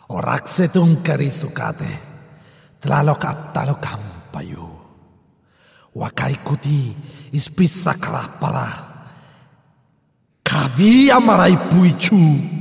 Orak setong kari sukate, tlalok at talok kampayo. Wakai kuti ispisa krapara. Kavi amarai puichu.